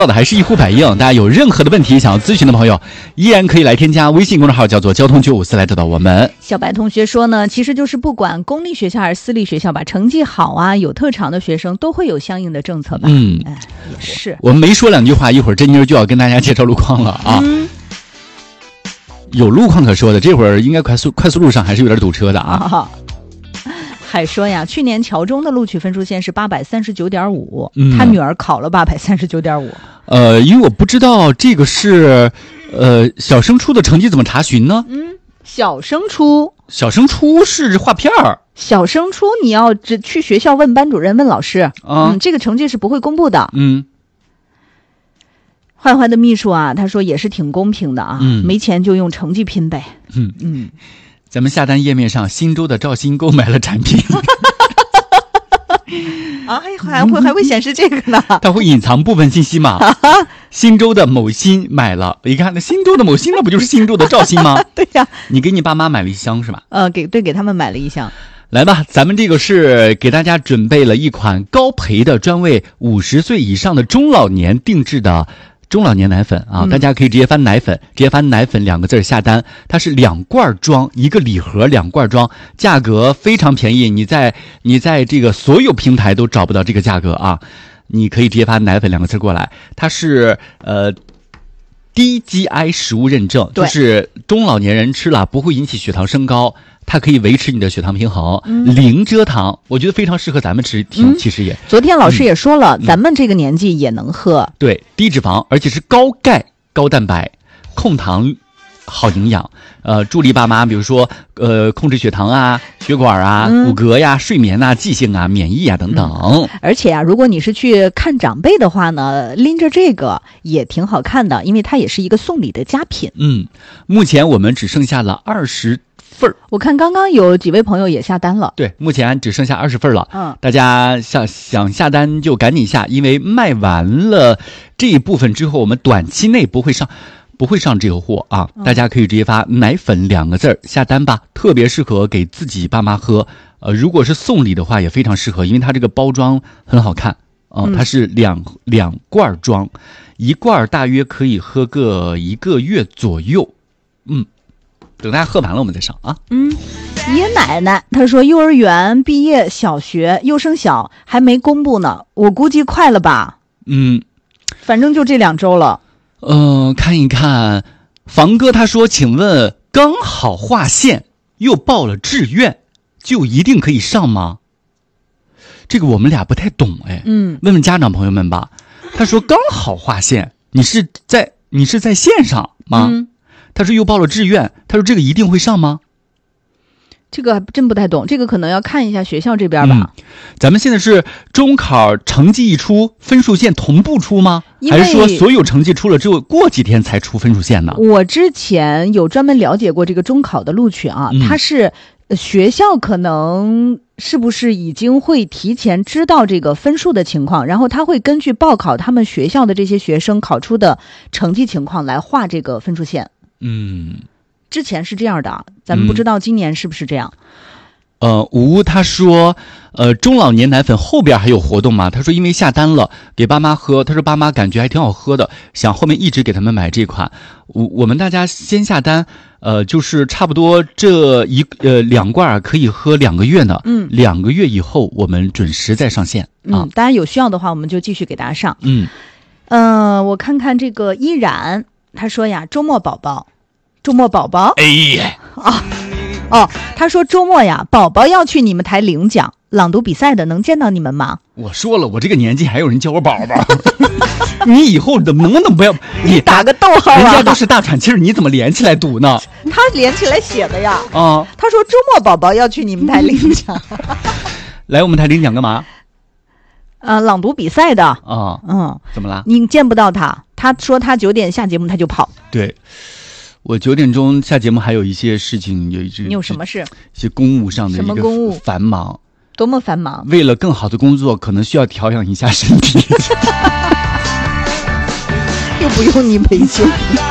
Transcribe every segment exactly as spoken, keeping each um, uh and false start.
到的还是一呼百应，大家有任何的问题想要咨询的朋友，依然可以来添加微信公众号，叫做交通九五四来找到我们。 小白同学说呢，其实就是不管公立学校还是私立学校吧，成绩好啊有特长的学生都会有相应的政策吧。 嗯， 哎，也是。 我们没说两句话，一会儿珍妮就要跟大家介绍路况了啊。 嗯， 有路况可说的，这会儿应该快速快速路上还是有点堵车的啊。 啊还说呀，去年桥中的录取分数线是八百三十九点五，他女儿考了八百三十九点五。 呃，因为我不知道这个是，呃，小升初的成绩怎么查询呢？ 嗯，小升初， 小升初是划片儿。 小升初你要只去学校问班主任问老师啊， 嗯，这个成绩是不会公布的。 嗯。 坏坏的秘书啊，他说也是挺公平的啊， 嗯， 没钱就用成绩拼呗。 嗯嗯。 咱们下单页面上，新州的赵鑫购买了产品啊，还还会还会显示这个呢？ 它会隐藏部分信息嘛？新州的某鑫买了，一看那新州的某鑫，那不就是新州的赵鑫吗？ 对呀、啊， 你给你爸妈买了一箱是吧？ 呃，给对给他们买了一箱。 来吧，咱们这个是给大家准备了一款高培的，专为五十岁以上的中老年定制的。中老年奶粉啊，大家可以直接翻奶粉，嗯、直接翻奶粉两个字下单，它是两罐装，一个礼盒两罐装，价格非常便宜，你在你在这个所有平台都找不到这个价格啊，你可以直接发奶粉两个字过来，它是呃低 G I 食物认证，就是中老年人吃了不会引起血糖升高。它可以维持你的血糖平衡，嗯、零蔗糖，我觉得非常适合咱们吃。挺、嗯、其实也， 昨天老师也说了，嗯、咱们这个年纪也能喝。 对，低脂肪，而且是高钙、高蛋白，控糖，好营养。呃，助力爸妈，比如说呃，控制血糖啊、血管啊、嗯、骨骼呀、睡眠啊、记性啊、免疫啊等等。 嗯、而且啊，如果你是去看长辈的话呢，拎着这个也挺好看的，因为它也是一个送礼的佳品。 嗯，目前我们只剩下了二十。份我看刚刚有几位朋友也下单了， 对，目前只剩下二十份了。 嗯， 大家想想下单就赶紧下，因为卖完了这一部分之后，我们短期内不会上，不会上这个货啊。嗯、大家可以直接发奶粉两个字下单吧，特别适合给自己爸妈喝。呃，如果是送礼的话，也非常适合，因为它这个包装很好看啊、呃嗯，它是两两罐装，一罐大约可以喝个一个月左右。嗯。等大家喝完了，我们再上啊。 嗯，爷奶奶他说幼儿园毕业，小学幼升小还没公布呢，我估计快了吧。 嗯， 反正就这两周了。 嗯、呃，看一看，房哥他说，请问刚好划线又报了志愿，就一定可以上吗？这个我们俩不太懂哎。 嗯， 问问家长朋友们吧。他说刚好划线，你是在你是在线上吗？ 嗯。 他说又报了志愿，他说这个一定会上吗？ 这个还真不太懂，这个可能要看一下学校这边吧。 嗯、咱们现在是中考成绩一出，分数线同步出吗？还是说所有成绩出了之后，过几天才出分数线呢？ 我之前有专门了解过这个中考的录取啊，嗯、它是学校可能是不是已经会提前知道这个分数的情况，然后他会根据报考他们学校的这些学生考出的成绩情况来画这个分数线。 嗯， 之前是这样的，咱们不知道今年是不是这样。 嗯、呃，吴他说，呃，中老年奶粉后边还有活动吗？他说因为下单了，给爸妈喝。他说爸妈感觉还挺好喝的，想后面一直给他们买这款。我我们大家先下单，呃，就是差不多这一呃两罐可以喝两个月呢。 嗯， 两个月以后我们准时再上线。 嗯， 啊、 大家有需要的话，我们就继续给大家上。 嗯， 呃，我看看这个依然。他说呀，周末宝宝，周末宝宝， 哎呀， 啊，哦，他说周末呀，宝宝要去你们台领奖，朗读比赛的，能见到你们吗？ 我说了，我这个年纪还有人叫我宝宝，你以后能不能不要？ 你打个逗号啊！ 人家都是大喘气儿，你怎么连起来读呢？ 他连起来写的呀。 啊， 他说周末宝宝要去你们台领奖， 来我们台领奖干嘛？ 呃，朗读比赛的啊， 嗯， 怎么了？ 你见不到他，他说他九点下节目他就跑。 对，我九点钟下节目还有一些事情，有一你有什么事？ 一些公务上的一个公务繁忙， 多么繁忙！ 为了更好的工作，可能需要调养一下身体。 又不用你培训。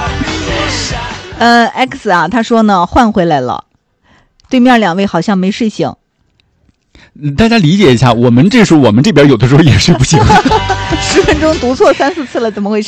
呃 ，X 啊，他说呢，换回来了，对面两位好像没睡醒。 大家理解一下，我们这时候我们这边有的时候也是不行。 十分钟读错三四次了，怎么回事？